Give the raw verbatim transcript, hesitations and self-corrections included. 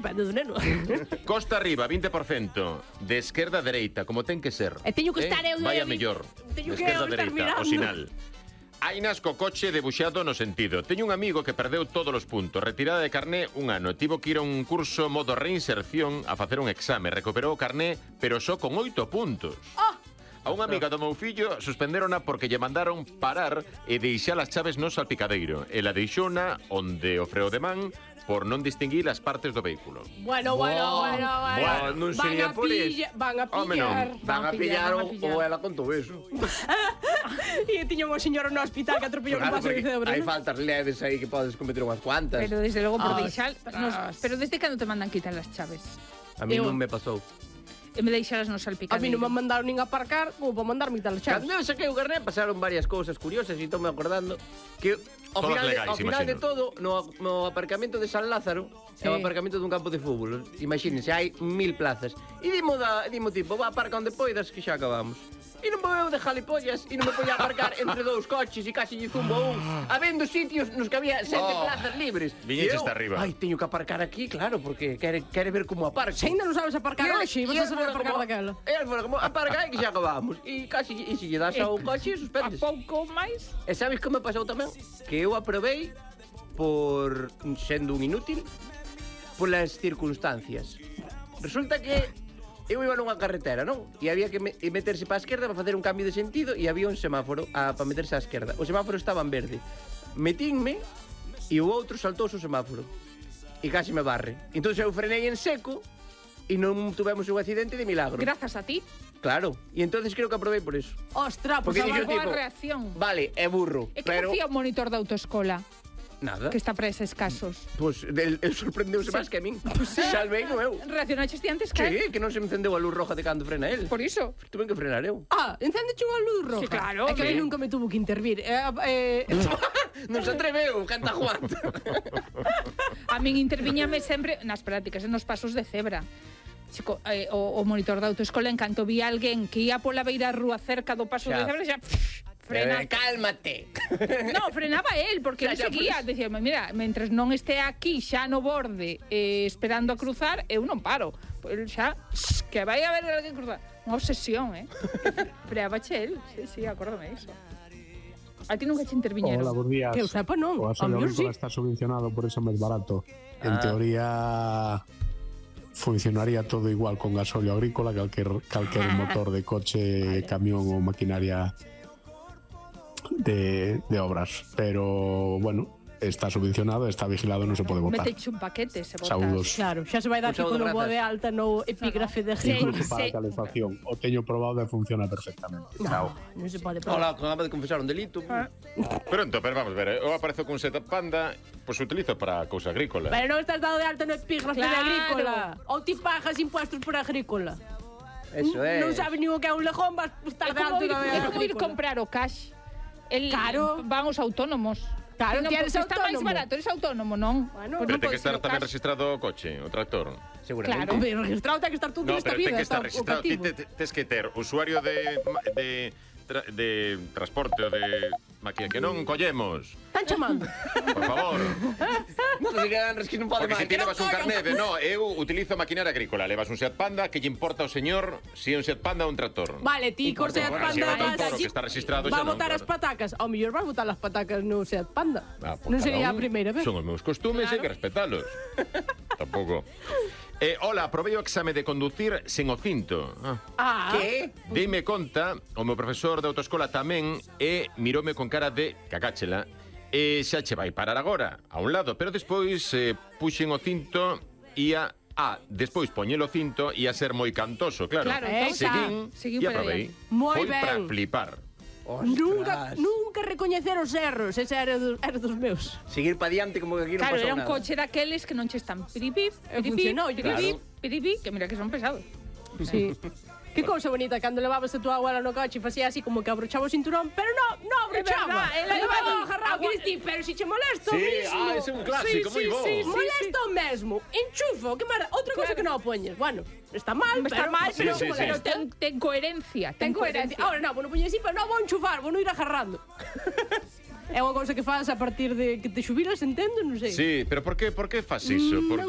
depende do neno. Costa arriba, vinte por cento. De esquerda a dereita, como ten que ser. E teño que estar eu... Vai a mellor. De esquerda a dereita, o sinal. Hainas co coche debuxado no sentido. Teño un amigo que perdeu todos os puntos. Retirada de carné un ano. Tivo que ir a un curso modo reinserción a facer un exame. Recuperou o carné, pero só con oito puntos. Oh! A unha amiga do meu fillo suspenderona porque lle mandaron parar e deixar as chaves no salpicadeiro. Ela deixona onde o freo de man por non distinguir as partes do vehículo. Bueno, bueno, bueno, bueno. Bueno, non sería por iso. Van a pillar. Home, non. Van a pillar ou ela contou eso. E tiña unha señora no hospital que atropellou un Claro, paso de porque cebre. hai faltas leves aí que podes cometer unhas cuantas. Pero desde logo por Ah, deixar... nos- ostras. Pero desde cando te mandan quitar as chaves? A mí Eu- non me pasou. E me deixaras no A salpicadeiro. mí non me mandaron nin aparcar como para mandarme tal chaves. Cando eu saquei o carné pasaron varias cousas curiosas e estou me acordando que ao Todas final, de, legais, ao final de imagino. todo no, no aparcamento de San Lázaro é o Sí. aparcamento dun campo de fútbol. Imagínense, hai mil plazas. E dimo, da, dimo tipo, va, aparca onde poidas que xa acabamos. E non vou eu de jalipollas e non me poña a aparcar entre dous coches e casi lle zumbo un, habendo sitios nos que había sete Oh. plazas libres. Viñeches E eu, hasta arriba. Ai, teño que aparcar aquí, claro, porque quere, quere ver como aparco. Se ainda non sabes aparcar hoxe, vas a saber aparcar daquela. E el fora como, aparca aí que xa acabamos. E casi, e se lle das ao coche, A suspendes. pouco máis... E sabes que me pasou tamén? Que eu aprobei por sendo un inútil polas circunstancias. Resulta que eu iba nunha carretera, non? E había que me e meterse para a esquerda para facer un cambio de sentido e había un semáforo a, para meterse á esquerda. O semáforo estaba en verde. Metínme e o outro saltou o semáforo. E casi me barre. Entón eu frenei en seco e non tuvemos un accidente de milagro. Grazas a ti. Claro. E entonces creo que aprobei por eso. Ostras, Porque pues dixo agora... Boa tipo, reacción. vale, é burro, E que pero facía o monitor da autoescola nada. que está para eses casos? Pois pues, el, el sorprendeuse máis que a min. Salvei no eu. Reaccionaches ti antes que él? Sí, que non se me encendeu a luz roja de cando frena el. Por iso. Tuve que frenar eu. Ah, encéndeche unha luz roja. Sí, claro, É que sí. ele nunca me tuvo que intervir. Eh, eh, Non se atreveu, canta Juan. A min interviñame sempre nas prácticas, nos pasos de cebra. Chico, eh, o, o monitor da autoescola, en canto vi a alguén que ia pola beira rúa cerca do paso Xa. de cebra, xa pff, frena. Eh, cálmate. No, frenaba él, porque Xa, él xa, seguía. pues. Decía, mentres mentres non este aquí xa no borde eh, esperando a cruzar, eu non paro. El xa, que vai a ver alguén cruzar. Unha obsesión, eh? Freabache él, sí, sí, acórdame iso. A ti nunca che interviñeron. Hola, bons días. que eu sepa non. O A gasolio mellor sí. agrícola está subvencionado, por eso é máis barato. En Ah. teoría funcionaría todo igual con gasolio agrícola, calquer, calquer motor de coche, camión ou maquinaria de, de obras. Pero, bueno, está subvencionado, está vigilado, non se pode votar. Meteche un paquete, se botas. Saúdos. Claro, xa se vai dar Un saúdo, que no boa grazas. de alta no epígrafe de Sí. Gil. Incluso para Sí. a calefacción. O teño probado e funciona perfectamente. No, non se pode probar. Hola, acaba de confesar un delito. Pronto, pero vamos ver, eu aparezo cun setup Panda, pois pues utilizo para cousa agrícola. Pero non estás dado de alta no epígrafe de Claro. agrícola. Ou ti pagas impuestos por agrícola. Eso é. Non sabes nin o que é un lejón, vas estar É de como alta ir, na é como ir agrícola. comprar o cash. El, Claro. Van os autónomos. Claro, non, ti eres porque está máis autónomo. barato, eres autónomo, non? Bueno. Pois Pero non ten que pode estar ser o tamén cash. registrado o coche, o tractor. Seguramente. Claro. Hombre, registrado ten que estar tú No, nesta pero vida. ten que estar está registrado. Ti ocupativo. te- te- tes que ter usuario de, de, tra- de transporte ou de máquina que non collemos. Están chamando. Por favor. Non se quedan res que non pode Porque máis. se ti levas un carné de no, eu utilizo maquinaria agrícola, levas un Seat Panda, que lle importa ao señor si é un Seat Panda ou un tractor. Vale, ti con Seat bueno, si é Panda un vas toro que está registrado va xa a non, botar as claro. patacas. Ao mellor vas botar as patacas no Seat Panda. Ah, pues Non cada sería a un primeira vez. Son os meus costumes e hai que respetalos. Tampouco. Eh, hola, probei o exame de conducir sen o cinto. Ah. Ah, Que? Deime conta, o meu profesor de autoescola tamén, e miroume con cara de cagáchela. E xa che vai parar agora, a un lado, pero despois eh, puxen o cinto e a... Ah, despois poñelo o cinto e a ser moi cantoso, claro. Claro, entón xa, Seguín seguiu e para aprobei. adiante. Moi Foi ben. para flipar. nunca, nunca recoñecer os erros. Ese era, do, era dos meus. Seguir pa diante como que aquí non Claro, pasou era un nada. coche daqueles que non che están piripip, E piripip, funcionou, piripip, claro. piripip, que mira que son pesados. Sí. Que cousa bonita, cando levabas a tua abuela no coche facía así como que abrochaba o cinturón, pero non, non abrochaba. verdad, ela Levaba iba agarrado, agua- Cristi, pero si che molesto Sí, mismo. ah, ese é un clásico, moi bo. sí, sí. Molesto mesmo. Enchufo, que mara. Outra cousa Claro. que non o poñes. Bueno, está mal, Está pero, mal, pero, Sí, sí, sí. pero ten, ten coherencia. ten coherencia. Ahora non, vou non poñer así, pero non vou enchufar, vou non ir agarrando. É unha cousa que faz a partir de que te xubilas, entendo, non sei. Sí, pero por que, por que fas iso? Mm, Por,